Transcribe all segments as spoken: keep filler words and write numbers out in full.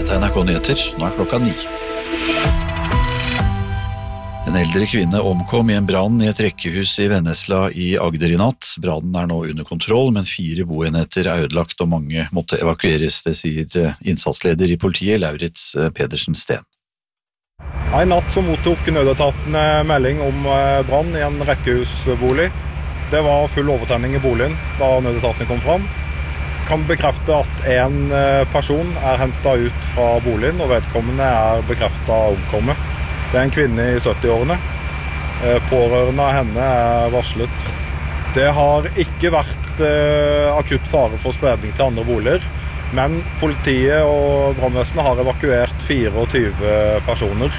Dette er N R K Nyheter, nå er klokka ni. En eldre kvinne omkom i en brann i et rekkehus i Vennesla i Agder i natt. Brannen er nå under kontroll, men fire boenheter er ødelagt og mange måtte evakueres, det sier innsatsleder i politiet, Lauritz Pedersen Steen. I natt så mottok nødetatene melding om brann i en rekkehusbolig. Det var full overtenning i boligen da nødetatene kom fram. Kan bekrefte at en person er hentet ut fra boligen, og vedkommende er bekreftet omkommet. Det er en kvinne i sytti-årene. Pårørende av henne er varslet. Det har ikke vært akutt fare for spredning til andre boliger, men politiet og brannvesenet har evakuert fireogtyve personer.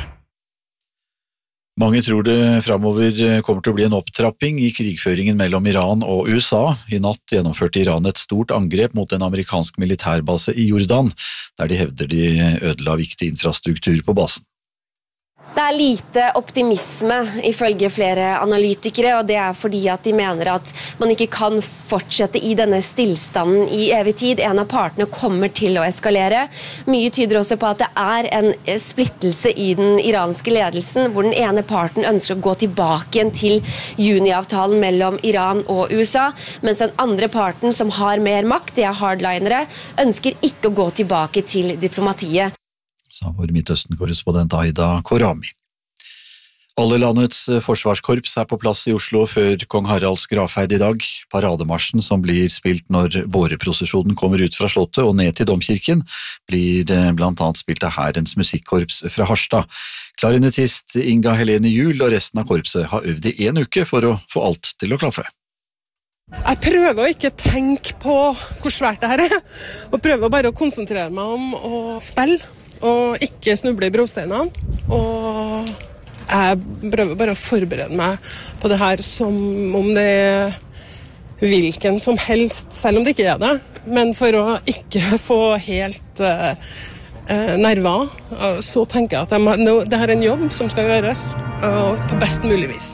Mange tror det fremover kommer til å bli en opptrapping i krigføringen mellom Iran og U S A. I natt gjennomførte Iran et stort angrep mot en amerikansk militærbase i Jordan, der de hevder de ødela viktig infrastruktur på basen. Det er lite optimisme ifølge flere analytikere, og det er fordi at de mener at man ikke kan fortsette i denne stillstanden i evig tid. En av partene kommer til å eskalere. Mye tyder også på at det er en splittelse i den iranske ledelsen, hvor den ene parten ønsker å gå tilbake igjen til juniavtalen mellom Iran og U S A, mens den andre parten, som har mer makt, de er hardlinere, ønsker ikke å gå tilbake til diplomatiet. Sa vår Midtøsten-korrespondent Aida Korami. Alle landets forsvarskorps er på plass i Oslo før kong Haralds gravferd i dag. Parademarsjen som blir spilt når båreprosesjonen kommer ut fra slottet og ned til domkirken, blir blant annet spilt av Hærens musikkorps fra Harstad. Klarinettist Inga Helene Juel og resten av korpset har øvd i en uke for å få alt til å klaffe. Jeg prøver å ikke tenke på hvor svært det her er, og prøver bare å konsentrere meg om å spille. Og ikke snuble i brosteinene, og jeg prøver bare å forberede meg på det her som om det er hvilken som helst, selv om det ikke er det, men for å ikke få helt uh, uh, nerver, uh, så tenker jeg at jeg må, no, det her er en jobb som skal gjøres uh, på best mulig vis.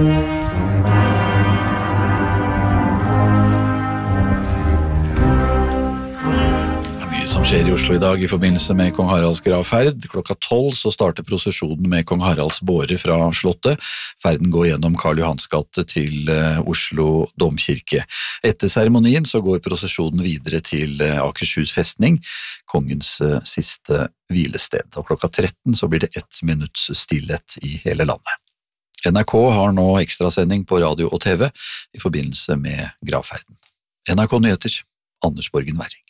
Som skjer i Oslo i dag i forbindelse med kong Haralds gravferd. Klokka tolv så starter prosesjonen med kong Haralds båre fra slottet. Ferden går gjennom Karl Johans gate til Oslo domkirke. Etter seremonien så går prosesjonen videre til Akershus festning, kongens siste hvilested. Og klokka tretten så blir det ett minutts stillhet i hele landet. N R K har nå ekstrasending på radio og T V i forbindelse med gravferden. N R K Nyheter, Anders Borgen Werring.